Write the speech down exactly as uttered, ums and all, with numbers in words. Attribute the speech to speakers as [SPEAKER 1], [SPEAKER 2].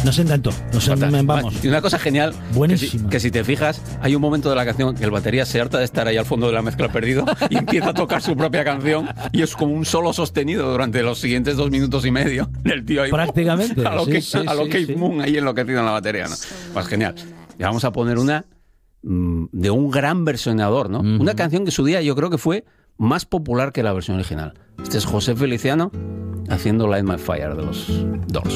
[SPEAKER 1] Nos encantó. Nos en, vamos.
[SPEAKER 2] Y una cosa genial,
[SPEAKER 1] buenísima.
[SPEAKER 2] Que si, que si te fijas, hay un momento de la canción que el batería se harta de estar ahí al fondo de la mezcla perdido y empieza a tocar su propia canción y es como un solo sostenido durante los siguientes dos minutos y medio del tío ahí.
[SPEAKER 1] Prácticamente.
[SPEAKER 2] A lo,
[SPEAKER 1] sí,
[SPEAKER 2] que,
[SPEAKER 1] sí,
[SPEAKER 2] a lo
[SPEAKER 1] sí,
[SPEAKER 2] Keith
[SPEAKER 1] sí.
[SPEAKER 2] Moon ahí enloquecido en la batería, ¿no? Pues genial. Y vamos a poner una mmm, de un gran versionador, ¿no? Uh-huh. Una canción que su día yo creo que fue más popular que la versión original. Este es José Feliciano haciendo Light My Fire de los Doors.